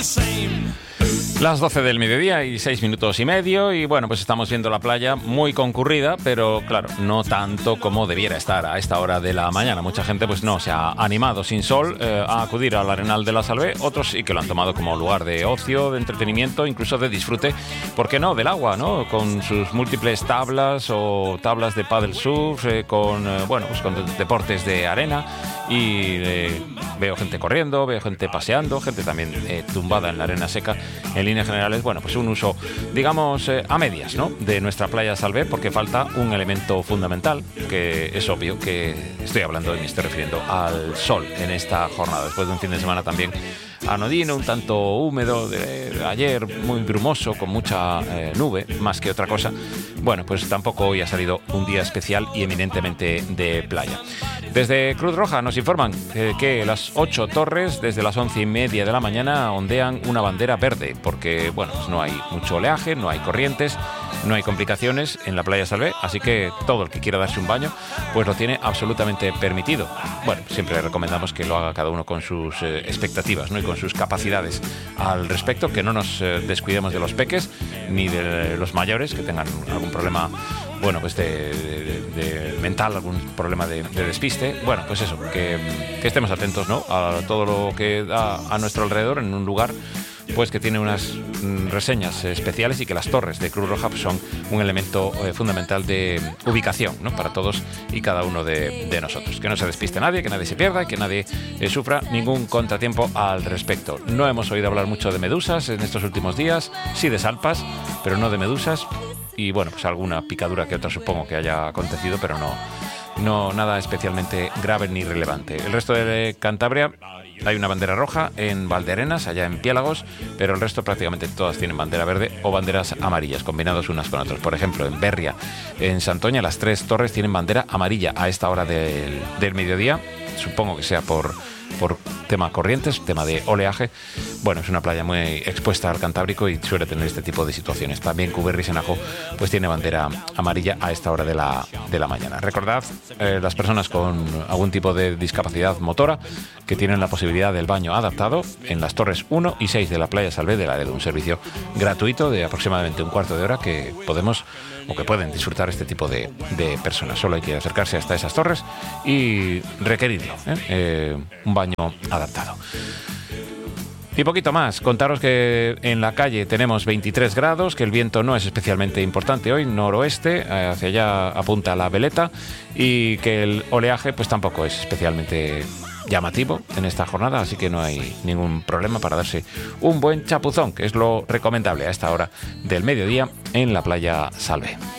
Las 12 del mediodía y 6 minutos y medio y bueno, pues estamos viendo la playa muy concurrida, pero claro, no tanto como debiera estar a esta hora de la mañana. Mucha gente pues no se ha animado sin sol a acudir al Arenal de la Salvé, otros sí que lo han tomado como lugar de ocio, de entretenimiento, incluso de disfrute, ¿por qué no?, del agua, ¿no? Con sus múltiples tablas o tablas de paddle surf, con deportes de arena y veo gente corriendo, veo gente paseando, gente también tumbada en la arena seca. En líneas generales, bueno, pues un uso, digamos, a medias, ¿no?, de nuestra playa Salvé, porque falta un elemento fundamental, que es obvio que estoy hablando y me estoy refiriendo al sol en esta jornada, después de un fin de semana también anodino, un tanto húmedo, de ayer muy brumoso, con mucha nube, más que otra cosa. Bueno, pues tampoco hoy ha salido un día especial y eminentemente de playa. Desde Cruz Roja nos informan que las 8 torres, desde las 11:30 de la mañana, ondean una bandera verde, porque bueno, pues no hay mucho oleaje, no hay corrientes, no hay complicaciones en la playa Salvé, así que todo el que quiera darse un baño, pues lo tiene absolutamente permitido. Bueno, siempre recomendamos que lo haga cada uno con sus expectativas, ¿no?, y con sus capacidades al respecto, que no nos descuidemos de los peques ni de los mayores que tengan algún problema, bueno, pues de mental, algún problema de despiste. Bueno, pues eso, que estemos atentos, ¿no?, a todo lo que da a nuestro alrededor en un lugar pues que tiene unas reseñas especiales y que las torres de Cruz Roja pues son un elemento fundamental de ubicación, ¿no?, para todos y cada uno de nosotros. Que no se despiste nadie, que nadie se pierda y que nadie sufra ningún contratiempo al respecto. No hemos oído hablar mucho de medusas en estos últimos días, sí de salpas, pero no de medusas. Y bueno, pues alguna picadura que otra supongo que haya acontecido, pero no nada especialmente grave ni relevante. El resto de Cantabria hay una bandera roja en Valdearenas, allá en Piélagos, pero el resto prácticamente todas tienen bandera verde o banderas amarillas, combinados unas con otras. Por ejemplo, en Berria, en Santoña, las 3 torres tienen bandera amarilla a esta hora del mediodía. Supongo que sea por tema corrientes, tema de oleaje. Bueno, es una playa muy expuesta al Cantábrico y suele tener este tipo de situaciones. También Cuberri Senajo pues tiene bandera amarilla a esta hora de la mañana. Recordad, las personas con algún tipo de discapacidad motora que tienen la posibilidad del baño adaptado en las torres 1 y 6 de la playa Salvé de la de un servicio gratuito de aproximadamente un cuarto de hora que podemos o que pueden disfrutar este tipo de personas. Solo hay que acercarse hasta esas torres y requerirlo, un baño adaptado. Y poquito más, contaros que en la calle tenemos 23 grados, que el viento no es especialmente importante hoy, noroeste, hacia allá apunta la veleta, y que el oleaje pues tampoco es especialmente llamativo en esta jornada, así que no hay ningún problema para darse un buen chapuzón, que es lo recomendable a esta hora del mediodía en la playa Salvé.